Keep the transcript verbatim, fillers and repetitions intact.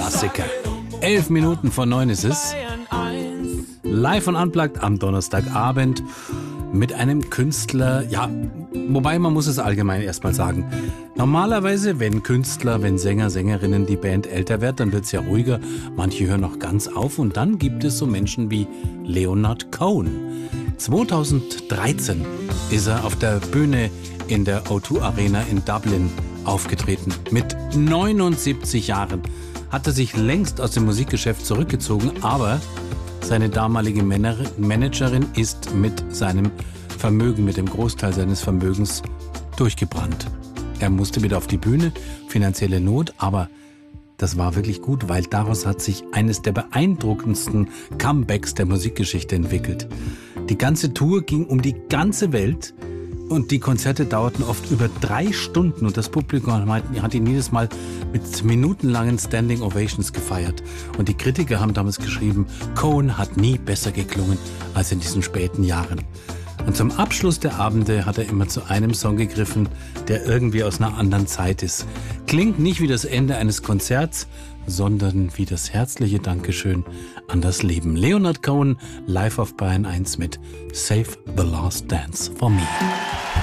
Klassiker. Elf Minuten vor neun ist es. Live und unplugged am Donnerstagabend mit einem Künstler, ja, wobei man muss es allgemein erstmal sagen. Normalerweise, wenn Künstler, wenn Sänger, Sängerinnen die Band älter wird, dann wird es ja ruhiger. Manche hören noch ganz auf und dann gibt es so Menschen wie Leonard Cohen. zweitausenddreizehn ist er auf der Bühne in der O zwei Arena in Dublin aufgetreten. Mit neunundsiebzig Jahren hat er sich längst aus dem Musikgeschäft zurückgezogen, aber seine damalige Managerin ist mit seinem Vermögen, mit dem Großteil seines Vermögens durchgebrannt. Er musste wieder auf die Bühne, finanzielle Not, aber das war wirklich gut, weil daraus hat sich eines der beeindruckendsten Comebacks der Musikgeschichte entwickelt. Die ganze Tour ging um die ganze Welt und die Konzerte dauerten oft über drei Stunden und das Publikum hat ihn jedes Mal mit minutenlangen Standing Ovations gefeiert. Und die Kritiker haben damals geschrieben, Cohen hat nie besser geklungen als in diesen späten Jahren. Und zum Abschluss der Abende hat er immer zu einem Song gegriffen, der irgendwie aus einer anderen Zeit ist. Klingt nicht wie das Ende eines Konzerts, sondern wie das herzliche Dankeschön an das Leben. Leonard Cohen live auf Bayern eins mit Save the Last Dance for Me.